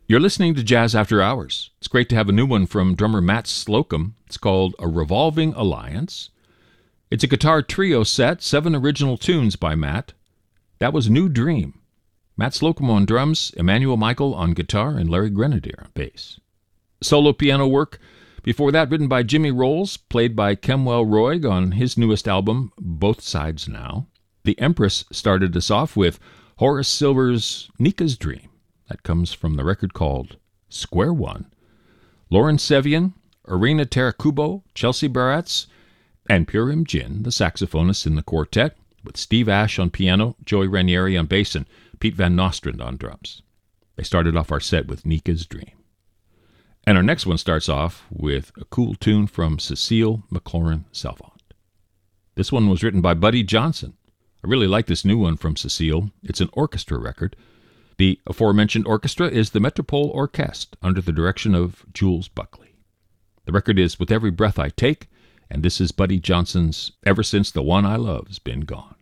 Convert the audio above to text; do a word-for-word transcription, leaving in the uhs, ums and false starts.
You're listening to Jazz After Hours. It's great to have a new one from drummer Matt Slocum. It's called A Revolving Alliance. It's a guitar trio set, seven original tunes by Matt. That was New Dream. Matt Slocum on drums, Emmanuel Michael on guitar, and Larry Grenadier on bass. Solo piano work before that written by Jimmy Rolls, played by Kemwell Roig on his newest album, Both Sides Now. The Empress started us off with Horace Silver's Nika's Dream. That comes from the record called Square One. Lauren Sevian, Irina Tarakubo, Chelsea Baratz, and Purim Jin, the saxophonist in the quartet, with Steve Ash on piano, Joey Ranieri on bass, and Pete Van Nostrand on drums. They started off our set with Nika's Dream. And our next one starts off with a cool tune from Cecile McLaurin Salvant. This one was written by Buddy Johnson. I really like this new one from Cecile. It's an orchestra record. The aforementioned orchestra is the Metropole Orchestre under the direction of Jules Buckley. The record is With Every Breath I Take, and this is Buddy Johnson's Ever Since the One I Love's Been Gone.